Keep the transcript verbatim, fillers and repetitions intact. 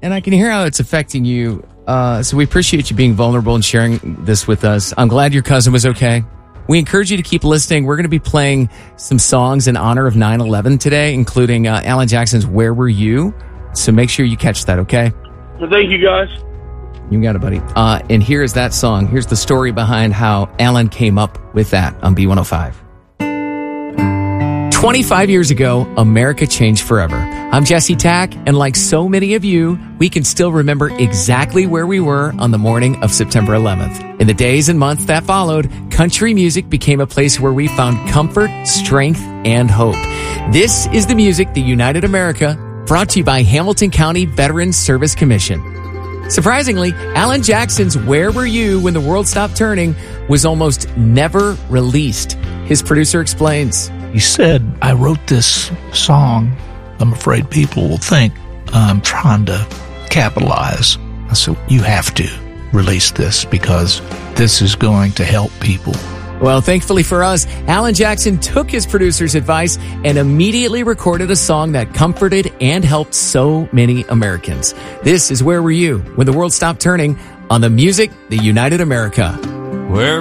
and I can hear how it's affecting you. Uh, so we appreciate you being vulnerable and sharing this with us. I'm glad your cousin was okay. We encourage you to keep listening. We're going to be playing some songs in honor of nine eleven today, including uh, Alan Jackson's Where Were You? So make sure you catch that, okay? Well, thank you, guys. You got it, buddy. Uh, and here's that song. Here's the story behind how Alan came up with that on B one oh five. twenty-five years ago, America changed forever. I'm Jesse Tack, and like so many of you, we can still remember exactly where we were on the morning of September eleventh. In the days and months that followed, country music became a place where we found comfort, strength, and hope. This is the music that united America, brought to you by Hamilton County Veterans Service Commission. Surprisingly, Alan Jackson's Where Were You When the World Stopped Turning was almost never released. His producer explains. He said, I wrote this song. I'm afraid people will think I'm trying to capitalize. I said, you have to release this because this is going to help people. Well, thankfully for us, Alan Jackson took his producer's advice and immediately recorded a song that comforted and helped so many Americans. This is Where Were You When the World Stopped Turning on the music that united America. Where